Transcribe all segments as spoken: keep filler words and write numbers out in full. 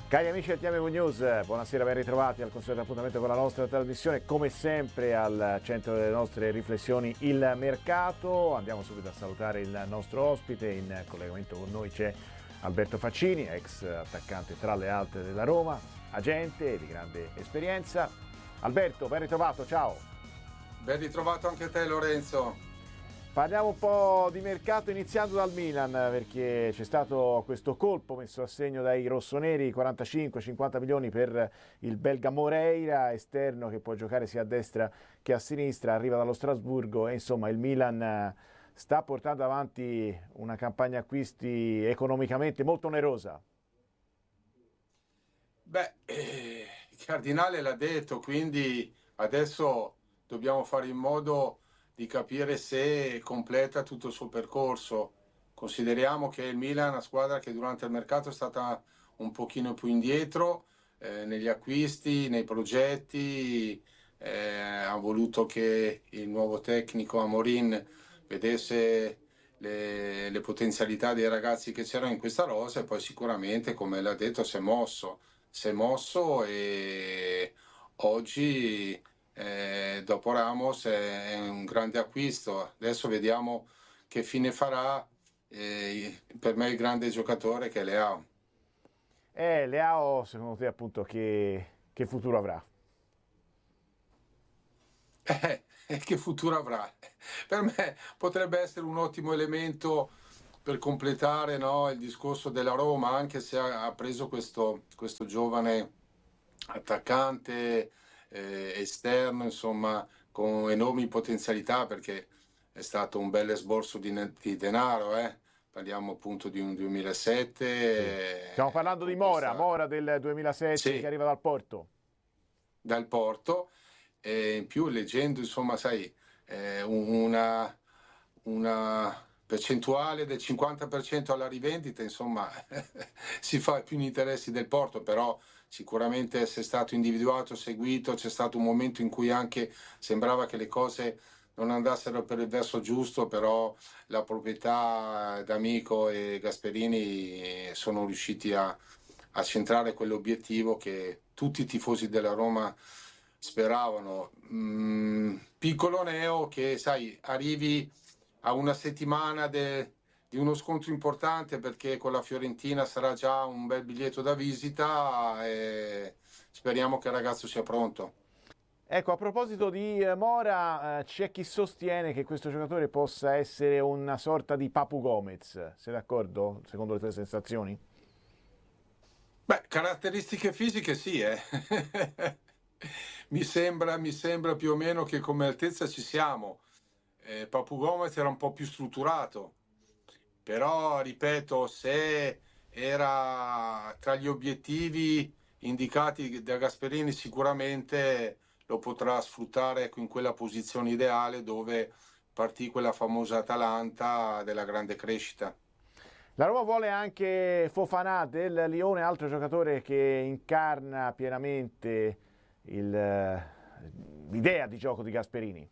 Cari amici del T M V News, buonasera, ben ritrovati al consueto appuntamento con la nostra trasmissione. Come sempre al centro delle nostre riflessioni il mercato. Andiamo subito a salutare il nostro ospite. In collegamento con noi c'è Alberto Faccini, ex attaccante tra le alte della Roma, agente di grande esperienza. Alberto, ben ritrovato, ciao. Ben ritrovato anche te, Lorenzo. Parliamo un po' di mercato iniziando dal Milan, perché c'è stato questo colpo messo a segno dai rossoneri, quarantacinque cinquanta milioni per il belga Moreira, esterno che può giocare sia a destra che a sinistra, arriva dallo Strasburgo e insomma il Milan sta portando avanti una campagna acquisti economicamente molto onerosa. Beh, eh, il Cardinale l'ha detto, quindi adesso dobbiamo fare in modo di capire se completa tutto il suo percorso. Consideriamo che il Milan è una squadra che durante il mercato è stata un pochino più indietro eh, negli acquisti, nei progetti, eh, ha voluto che il nuovo tecnico Amorin vedesse le, le potenzialità dei ragazzi che c'erano in questa rosa e poi sicuramente, come l'ha detto, si è mosso, si è mosso e oggi eh, dopo Ramos è un grande acquisto. Adesso vediamo che fine farà. Eh, per me il grande giocatore che è Leao. Eh, Leao, secondo te appunto che, che futuro avrà? Eh, che futuro avrà? Per me potrebbe essere un ottimo elemento per completare, no, il discorso della Roma, anche se ha, ha preso questo, questo giovane attaccante eh, esterno, insomma, con enormi potenzialità, perché è stato un bel esborso di, di denaro, eh. Parliamo appunto di un Sì. duemilasette Stiamo eh, parlando di con Mora, questa... Mora del duemilasette che Sì, arriva dal Porto. dal Porto, e in più leggendo, insomma, sai, eh, una, una percentuale del cinquanta per cento alla rivendita, insomma, si fa più gli interessi del Porto, però sicuramente se è stato individuato, seguito, c'è stato un momento in cui anche sembrava che le cose non andassero per il verso giusto, però la proprietà d'Amico e Gasperini sono riusciti a, a centrare quell'obiettivo che tutti i tifosi della Roma speravano. Mm, piccolo neo che, sai, arrivi a una settimana de- di uno scontro importante perché con la Fiorentina sarà già un bel biglietto da visita e speriamo che il ragazzo sia pronto. Ecco, a proposito di eh, Mora, eh, c'è chi sostiene che questo giocatore possa essere una sorta di Papu Gomez. Sei d'accordo, secondo le tue sensazioni? Beh, caratteristiche fisiche sì, eh. Mi sembra, mi sembra più o meno che come altezza ci siamo. Eh, Papu Gomez era un po' più strutturato, però ripeto, se era tra gli obiettivi indicati da Gasperini, sicuramente lo potrà sfruttare, ecco, in quella posizione ideale dove partì quella famosa Atalanta della grande crescita. La Roma vuole anche Fofana del Lione, altro giocatore che incarna pienamente il, eh, l'idea di gioco di Gasperini.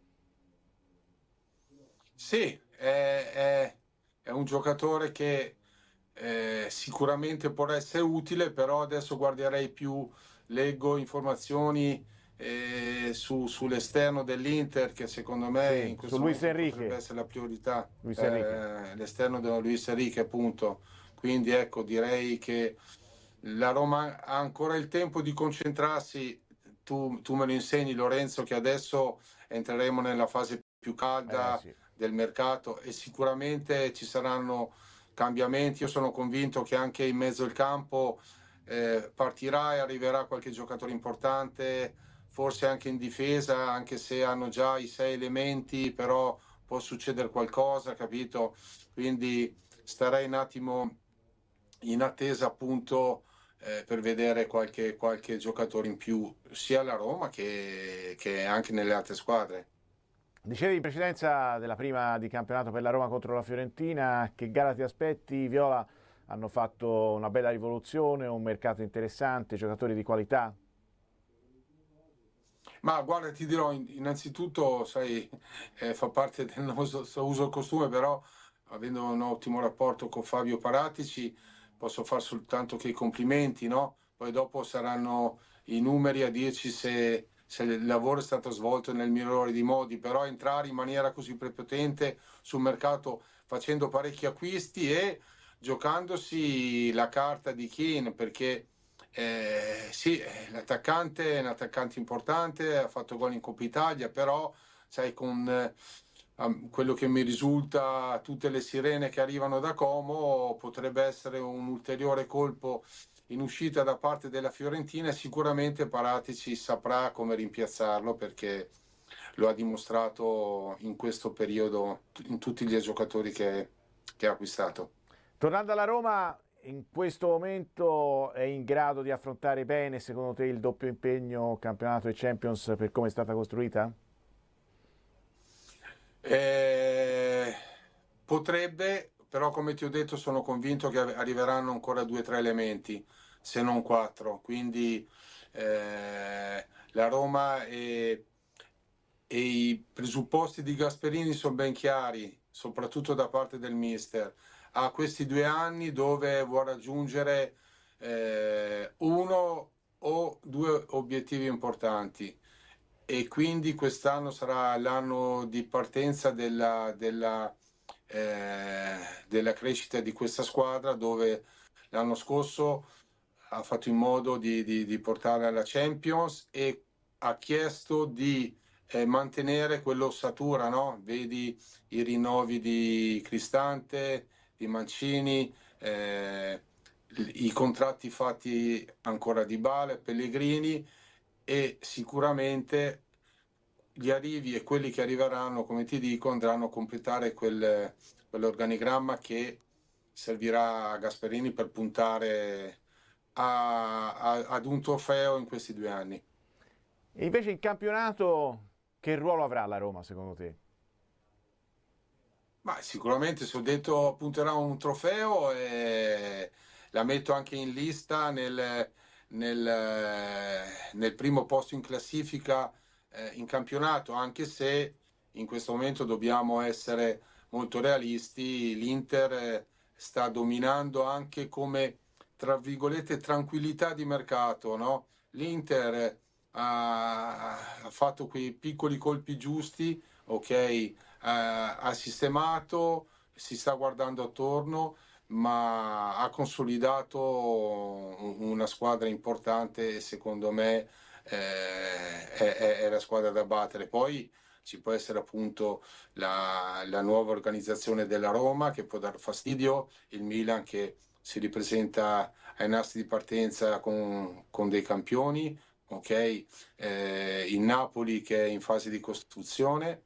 Sì, è, è- è un giocatore che eh, sicuramente può essere utile, però adesso guarderei più, leggo informazioni eh, su- sull'esterno dell'Inter, che secondo me Sì, in su questo Luis momento potrebbe Enrique. essere la priorità, Luis Enrique. eh, l'esterno dello Luis Enrique, appunto. Quindi ecco, direi che la Roma ha ancora il tempo di concentrarsi. Tu, tu me lo insegni, Lorenzo, che adesso entreremo nella fase più Eh calda sì. del mercato e sicuramente ci saranno cambiamenti. Io sono convinto che anche in mezzo al campo eh, partirà e arriverà qualche giocatore importante, forse anche in difesa, anche se hanno già i sei elementi, però può succedere qualcosa, capito? Quindi starei un attimo in attesa appunto eh, per vedere qualche, qualche giocatore in più sia alla Roma che, che anche nelle altre squadre. Dicevi in precedenza della prima di campionato per la Roma contro la Fiorentina, che gara ti aspetti? I Viola hanno fatto una bella rivoluzione, un mercato interessante, giocatori di qualità. Ma guarda, ti dirò, in- innanzitutto, sai, eh, fa parte del nostro uso e costume, però avendo un ottimo rapporto con Fabio Paratici, posso fare soltanto che i complimenti, no? Poi dopo saranno i numeri a dirci se, se il lavoro è stato svolto nel migliore dei modi, però entrare in maniera così prepotente sul mercato facendo parecchi acquisti e giocandosi la carta di Keane, perché eh, sì, l'attaccante è un attaccante importante, ha fatto gol in Coppa Italia, però sai, con eh, quello che mi risulta, tutte le sirene che arrivano da Como, potrebbe essere un ulteriore colpo in uscita da parte della Fiorentina e sicuramente Paratici saprà come rimpiazzarlo, perché lo ha dimostrato in questo periodo in tutti gli giocatori che, che ha acquistato. Tornando alla Roma, in questo momento è in grado di affrontare bene, secondo te, il doppio impegno campionato e Champions per come è stata costruita? Eh, potrebbe, però come ti ho detto sono convinto che arriveranno ancora due o tre elementi, se non quattro. Quindi eh, la Roma e, e i presupposti di Gasperini sono ben chiari, soprattutto da parte del mister. Ha questi due anni dove vuole raggiungere eh, uno o due obiettivi importanti e quindi quest'anno sarà l'anno di partenza della, della, eh, della crescita di questa squadra, dove l'anno scorso ha fatto in modo di, di, di portare alla Champions e ha chiesto di eh, mantenere quell'ossatura, no? Vedi i rinnovi di Cristante, di Mancini, eh, i contratti fatti ancora di Bale, Pellegrini, e sicuramente gli arrivi e quelli che arriveranno, come ti dico, andranno a completare quel, quell'organigramma che servirà a Gasperini per puntare a, a, ad un trofeo in questi due anni. E invece in campionato che ruolo avrà la Roma, secondo te? Ma sicuramente, se ho detto punterà a un trofeo, e la metto anche in lista nel, nel, nel primo posto in classifica eh, in campionato, anche se in questo momento dobbiamo essere molto realisti. L'Inter eh, sta dominando anche come, tra virgolette, tranquillità di mercato, no? L'Inter eh, ha, ha fatto quei piccoli colpi giusti, ok? Ha sistemato, si sta guardando attorno, ma ha consolidato una squadra importante e secondo me eh, è, è la squadra da battere. Poi ci può essere appunto la, la nuova organizzazione della Roma che può dar fastidio, il Milan che si ripresenta ai nastri di partenza con, con dei campioni, ok? Eh, il Napoli che è in fase di costruzione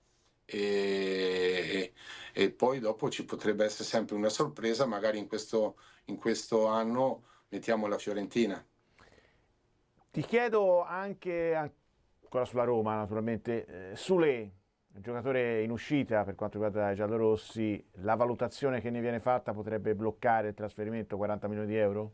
e, e poi dopo ci potrebbe essere sempre una sorpresa, magari in questo, in questo anno mettiamo la Fiorentina. Ti chiedo anche, ancora sulla Roma naturalmente, eh, Sule, giocatore in uscita per quanto riguarda i giallorossi, la valutazione che ne viene fatta potrebbe bloccare il trasferimento quaranta milioni di euro?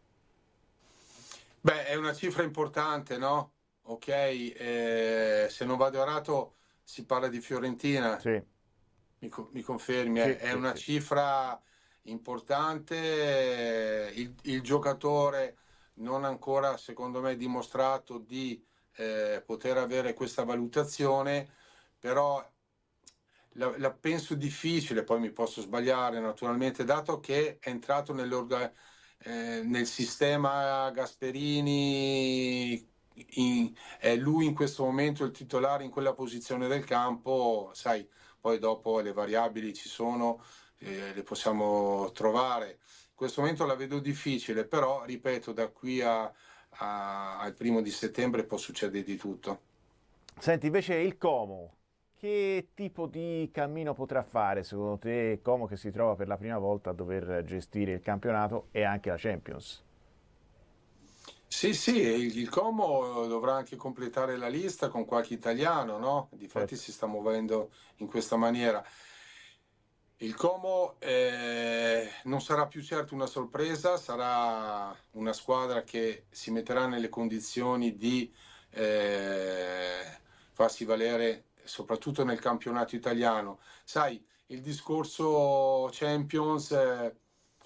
Beh, è una cifra importante, no? Ok, eh, se non vado errato si parla di Fiorentina, Sì, mi, co- mi confermi, sì, è, è sì, una sì. cifra importante, eh, il, il giocatore non ha ancora, secondo me, dimostrato di eh, poter avere questa valutazione, però la, la penso difficile, poi mi posso sbagliare naturalmente, dato che è entrato nell'orga- eh, nel sistema Gasperini, in- è lui in questo momento il titolare in quella posizione del campo, sai, poi dopo le variabili ci sono, eh, le possiamo trovare. In questo momento la vedo difficile, però ripeto, da qui a- a- al primo di settembre può succedere di tutto. Senti, invece il Como, che tipo di cammino potrà fare secondo te Como che si trova per la prima volta a dover gestire il campionato e anche la Champions? Sì, sì, il, il Como dovrà anche completare la lista con qualche italiano, no? Difatti Certo. si sta muovendo in questa maniera. Il Como eh, non sarà più certo una sorpresa, sarà una squadra che si metterà nelle condizioni di eh, farsi valere soprattutto nel campionato italiano. Sai, il discorso Champions, eh,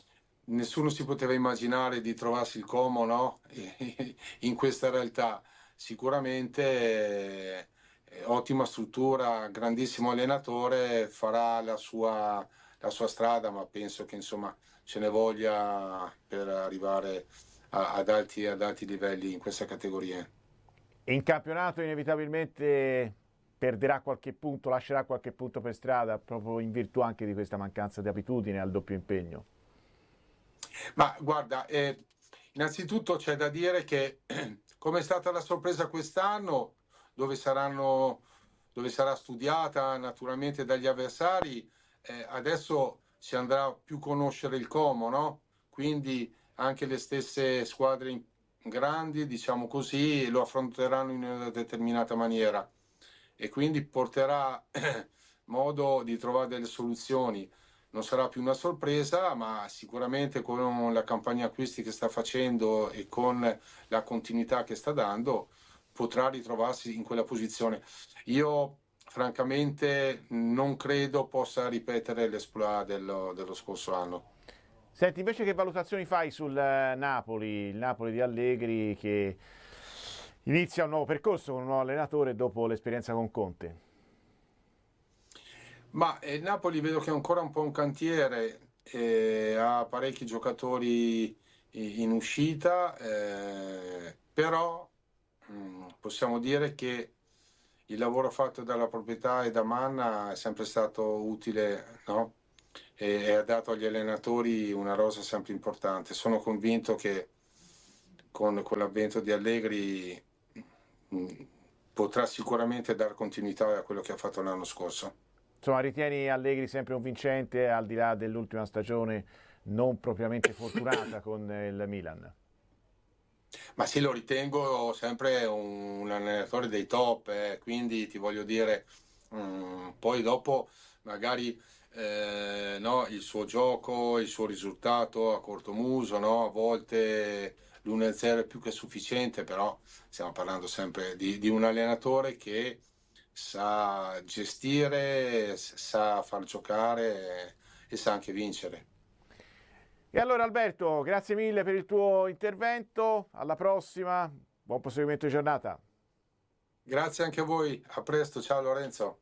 nessuno si poteva immaginare di trovarsi il Como, no? In questa realtà. Sicuramente eh, ottima struttura, grandissimo allenatore, farà la sua, la sua strada, ma penso che insomma ce ne voglia per arrivare a, ad alti, ad alti livelli in questa categoria. In campionato inevitabilmente perderà qualche punto, lascerà qualche punto per strada, proprio in virtù anche di questa mancanza di abitudine al doppio impegno. Ma guarda, eh, innanzitutto c'è da dire che come è stata la sorpresa quest'anno, dove saranno, dove sarà studiata naturalmente dagli avversari, eh, adesso si andrà più a conoscere il Como, no? Quindi anche le stesse squadre grandi, diciamo così, lo affronteranno in una determinata maniera e quindi porterà modo di trovare delle soluzioni. Non sarà più una sorpresa, ma sicuramente con la campagna acquisti che sta facendo e con la continuità che sta dando potrà ritrovarsi in quella posizione. Io francamente non credo possa ripetere l'esploit dello, dello scorso anno. Senti, invece che valutazioni fai sul Napoli, il Napoli di Allegri che inizia un nuovo percorso con un nuovo allenatore dopo l'esperienza con Conte? Ma il Napoli vedo che è ancora un po' un cantiere, eh, ha parecchi giocatori in uscita, eh, però mh, possiamo dire che il lavoro fatto dalla proprietà e da Manna è sempre stato utile, no? E, e ha dato agli allenatori una rosa sempre importante. Sono convinto che con, con l'avvento di Allegri mh, potrà sicuramente dar continuità a quello che ha fatto l'anno scorso. Insomma, ritieni Allegri sempre un vincente al di là dell'ultima stagione non propriamente fortunata con il Milan? Ma sì, lo ritengo sempre un, un allenatore dei top, eh, quindi ti voglio dire, mm, poi dopo magari eh, no, il suo gioco, il suo risultato a corto muso, no, a volte l'uno a zero è più che sufficiente, però stiamo parlando sempre di, di un allenatore che sa gestire, sa far giocare e sa anche vincere. E allora Alberto, grazie mille per il tuo intervento, alla prossima, buon proseguimento di giornata. Grazie anche a voi, a presto, ciao Lorenzo.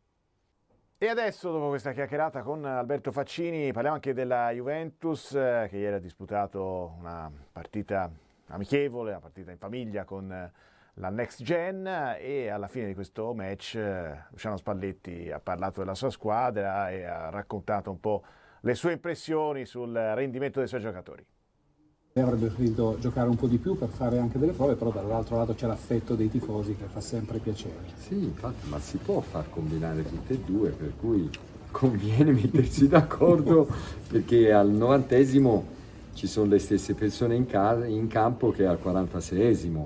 E adesso, dopo questa chiacchierata con Alberto Faccini, parliamo anche della Juventus, eh, che ieri ha disputato una partita amichevole, una partita in famiglia con la Next Gen, e alla fine di questo match eh, Luciano Spalletti ha parlato della sua squadra e ha raccontato un po' le sue impressioni sul rendimento dei suoi giocatori. Avrebbe preferito giocare un po' di più per fare anche delle prove, però dall'altro lato c'è l'affetto dei tifosi che fa sempre piacere. Sì, infatti, ma si può far combinare tutte e due, per cui conviene mettersi d'accordo perché al novantesimo ci sono le stesse persone in, ca- in campo che al quarantaseiesimo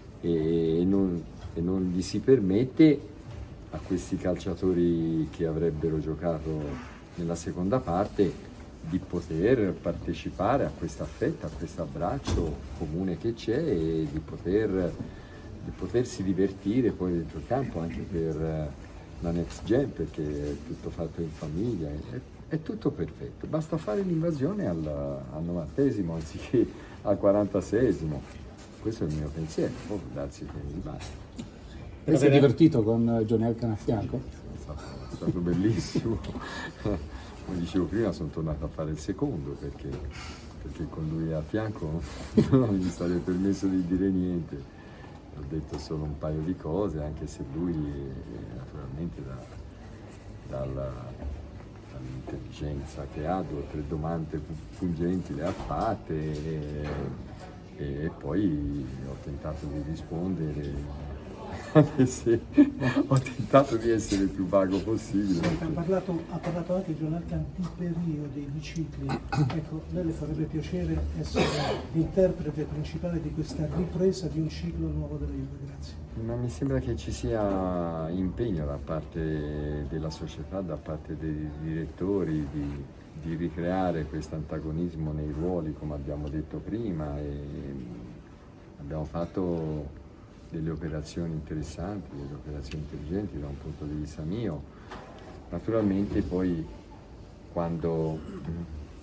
e, e, non, e non gli si permette a questi calciatori che avrebbero giocato nella seconda parte di poter partecipare a questo affetto, a questo abbraccio comune che c'è e di, poter, di potersi divertire poi dentro il campo anche per la Next Gen, perché è tutto fatto in famiglia, è, è tutto perfetto, basta fare l'invasione al, al novantesimo anziché al quarantaseiesimo, questo è il mio pensiero, poi darsi che mi rimane. Lei si è divertito con Johnny Elkann a fianco? È stato, è stato bellissimo. Come dicevo prima, sono tornato a fare il secondo perché, perché con lui a fianco non gli stava permesso di dire niente. Ho detto solo un paio di cose, anche se lui naturalmente da, dalla, dall'intelligenza che ha, due o tre domande pungenti le ha fatte e, e poi ho tentato di rispondere. Sì, ho tentato di essere il più vago possibile. Senta, ha, parlato, ha parlato anche di un altro di periodi, di cicli. Ecco, lei le farebbe piacere essere l'interprete principale di questa ripresa di un ciclo nuovo della Juve? Grazie. Ma mi sembra che ci sia impegno da parte della società, da parte dei direttori di, di ricreare questo antagonismo nei ruoli, come abbiamo detto prima, e abbiamo fatto delle operazioni interessanti, delle operazioni intelligenti da un punto di vista mio. Naturalmente poi quando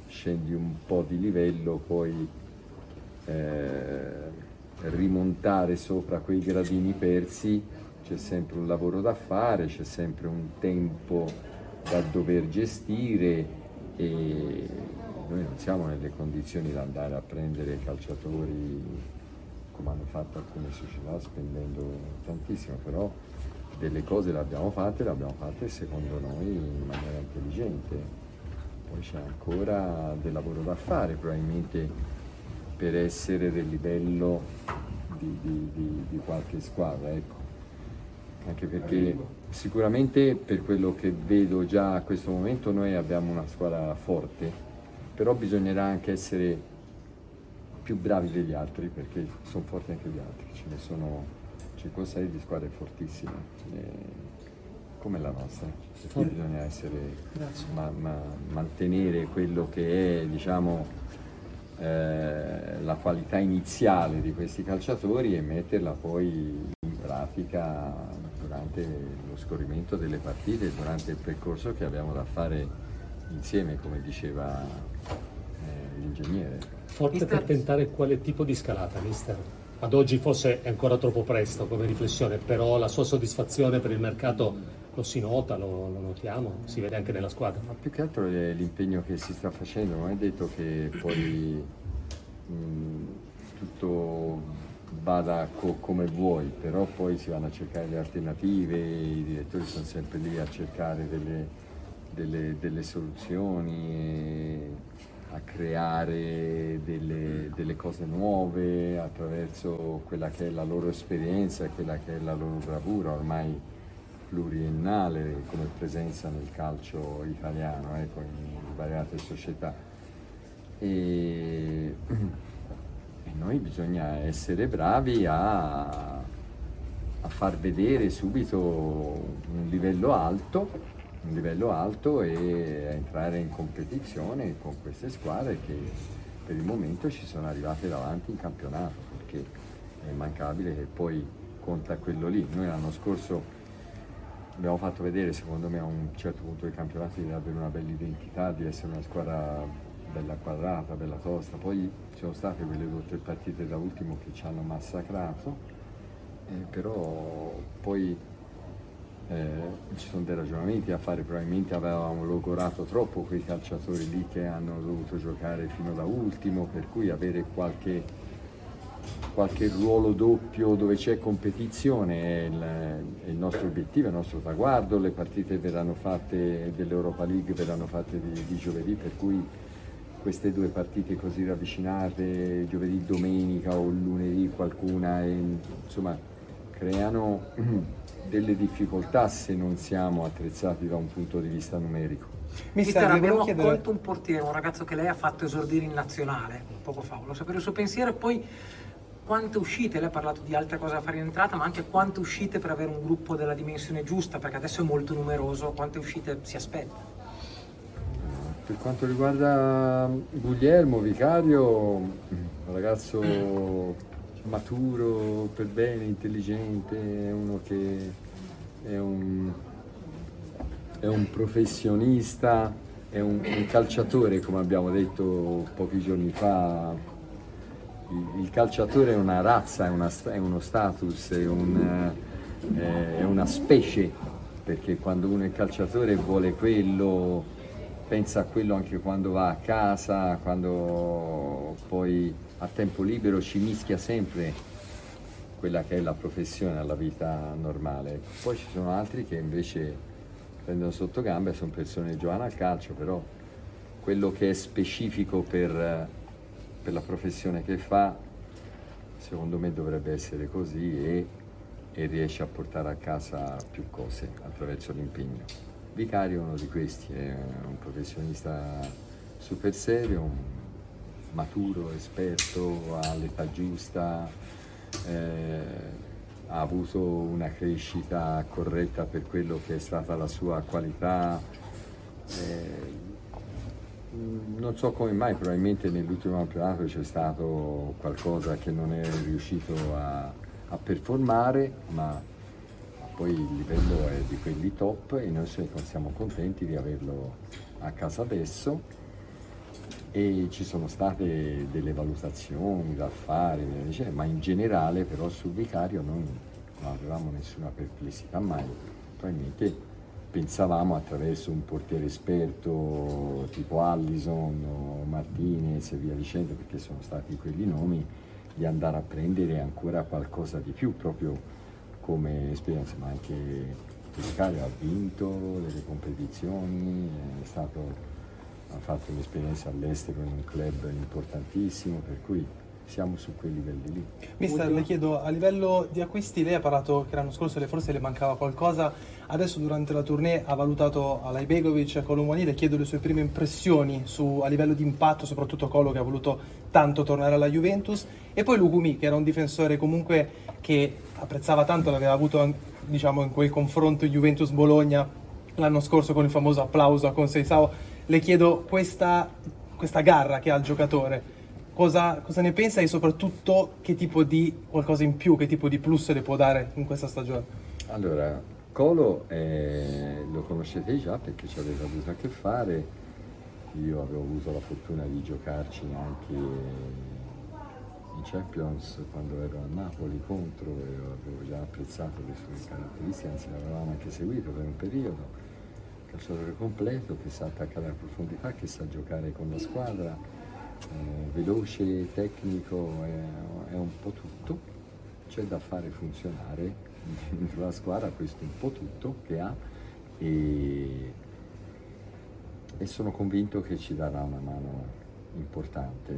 scendi un po' di livello, poi eh, rimontare sopra quei gradini persi, c'è sempre un lavoro da fare, c'è sempre un tempo da dover gestire e noi non siamo nelle condizioni di andare a prendere calciatori come hanno fatto alcune società spendendo tantissimo, però delle cose le abbiamo fatte, le abbiamo fatte secondo noi in maniera intelligente. Poi c'è ancora del lavoro da fare probabilmente per essere del livello di, di, di, di qualche squadra, ecco. Anche perché sicuramente per quello che vedo già a questo momento noi abbiamo una squadra forte, però bisognerà anche essere più bravi degli altri perché sono forti anche gli altri, ce ne sono cinque sei di squadre fortissime eh, come la nostra, perché bisogna essere, ma, ma, mantenere quello che è, diciamo, eh, la qualità iniziale di questi calciatori e metterla poi in pratica durante lo scorrimento delle partite, durante il percorso che abbiamo da fare insieme, come diceva eh, l'ingegnere. Forte per tentare quale tipo di scalata, mister? Ad oggi forse è ancora troppo presto come riflessione, però la sua soddisfazione per il mercato lo si nota, lo, lo notiamo, si vede anche nella squadra. Ma più che altro è l'impegno che si sta facendo, non è detto che poi mh, tutto vada co come vuoi, però poi si vanno a cercare le alternative, i direttori sono sempre lì a cercare delle, delle, delle soluzioni, a creare delle, delle cose nuove attraverso quella che è la loro esperienza e quella che è la loro bravura ormai pluriennale come presenza nel calcio italiano, ecco, in svariate società. E E noi bisogna essere bravi a, a far vedere subito un livello alto, un livello alto e a entrare in competizione con queste squadre che per il momento ci sono arrivate davanti in campionato, perché è immancabile che poi conta quello lì. Noi l'anno scorso abbiamo fatto vedere, secondo me, a un certo punto del campionato di avere una bella identità, di essere una squadra bella quadrata, bella tosta, poi ci sono state quelle due o tre partite da ultimo che ci hanno massacrato, eh, però poi eh, ci sono dei ragionamenti a fare, probabilmente avevamo logorato troppo quei calciatori lì che hanno dovuto giocare fino da ultimo, per cui avere qualche, qualche ruolo doppio dove c'è competizione è il, è il nostro obiettivo, è il nostro traguardo. Le partite verranno fatte dell'Europa League verranno fatte di, di giovedì, per cui queste due partite così ravvicinate, giovedì, domenica o lunedì qualcuna, e, insomma, creano delle difficoltà se non siamo attrezzati da un punto di vista numerico. Mister, abbiamo accolto un portiere, un ragazzo che lei ha fatto esordire in nazionale poco fa, volevo sapere il suo pensiero e poi quante uscite, lei ha parlato di altre cose da fare in entrata, ma anche quante uscite per avere un gruppo della dimensione giusta, perché adesso è molto numeroso, quante uscite si aspetta? Per quanto riguarda Guglielmo Vicario, un ragazzo maturo, per bene, intelligente, è uno che è un, è un professionista, è un, un calciatore, come abbiamo detto pochi giorni fa. Il, il calciatore è una razza, è, una, è uno status, è, un, è, è una specie, perché quando uno è calciatore vuole quello, pensa a quello anche quando va a casa, quando poi a tempo libero ci mischia sempre quella che è la professione alla vita normale. Poi ci sono altri che invece prendono sotto gamba e sono persone giovani al calcio, però quello che è specifico per, per la professione che fa, secondo me dovrebbe essere così e, e riesce a portare a casa più cose attraverso l'impegno. Vicario è uno di questi, è un professionista super serio, un maturo, esperto, ha l'età giusta, eh, ha avuto una crescita corretta per quello che è stata la sua qualità. Eh, non so come mai, probabilmente nell'ultimo campionato c'è stato qualcosa che non è riuscito a, a performare, ma poi il livello è di quelli top e noi siamo contenti di averlo a casa adesso. e ci sono state delle valutazioni da fare, ma in generale però sul Vicario noi non avevamo nessuna perplessità mai, probabilmente pensavamo attraverso un portiere esperto tipo Allison o Martinez e via dicendo, perché sono stati quelli nomi, di andare a prendere ancora qualcosa di più proprio come esperienza, ma anche il Vicario ha vinto delle competizioni, è stato, ha fatto un'esperienza all'estero in un club importantissimo, per cui siamo su quei livelli lì. Mister, le chiedo, a livello di acquisti, lei ha parlato che l'anno scorso forse le mancava qualcosa, adesso durante la tournée ha valutato Alaibegovic e Colomoni, le chiedo le sue prime impressioni su, a livello di impatto, soprattutto Colo che ha voluto tanto tornare alla Juventus, e poi Lukumi che era un difensore comunque che apprezzava tanto, l'aveva avuto diciamo in quel confronto Juventus-Bologna l'anno scorso con il famoso applauso a Conceição. Le chiedo questa, questa garra che ha il giocatore, cosa, cosa ne pensa e soprattutto che tipo di qualcosa in più, che tipo di plus le può dare in questa stagione? Allora, Colo eh, lo conoscete già perché ci avete avuto a che fare, io avevo avuto la fortuna di giocarci anche in Champions quando ero a Napoli contro e avevo già apprezzato le sue caratteristiche, anzi l'avevamo anche seguito per un periodo. Calciatore completo che sa attaccare a profondità, che sa giocare con la squadra, eh, veloce, tecnico, è, è un po' tutto, c'è da fare funzionare dentro la squadra questo un po' tutto che ha e, e sono convinto che ci darà una mano importante.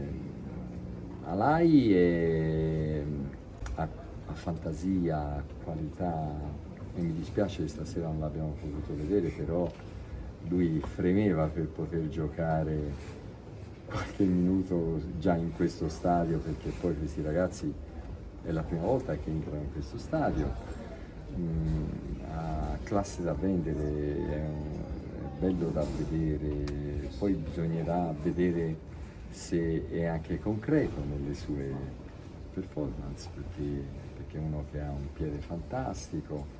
Alai è, ha, ha fantasia, ha qualità, e mi dispiace che stasera non l'abbiamo potuto vedere, però lui fremeva per poter giocare qualche minuto già in questo stadio, perché poi questi ragazzi è la prima volta che entrano in questo stadio, mm, ha classe da vendere, è, è bello da vedere, poi bisognerà vedere se è anche concreto nelle sue performance, perché, perché è uno che ha un piede fantastico,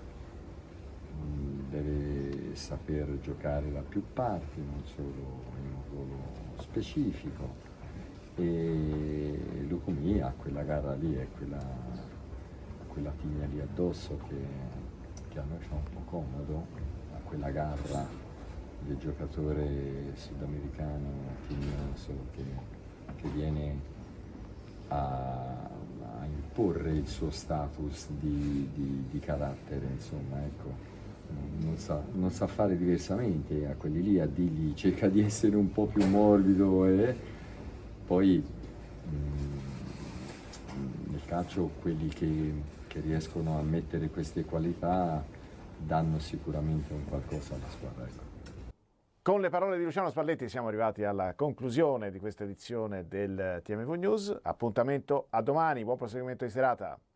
deve saper giocare da più parti, non solo in un ruolo specifico, e Lukumi ha quella gara lì, è quella, quella tigna lì addosso che, che a noi fa un po' comodo, ha quella garra del giocatore sudamericano tignoso che, che viene a, a imporre il suo status di, di, di carattere, insomma, ecco. Non sa, non sa fare diversamente a quelli lì, a dirgli cerca di essere un po' più morbido e poi mh, nel calcio quelli che, che riescono a mettere queste qualità danno sicuramente un qualcosa alla squadra. Ecco. Con le parole di Luciano Spalletti siamo arrivati alla conclusione di questa edizione del T M V News, appuntamento a domani, buon proseguimento di serata.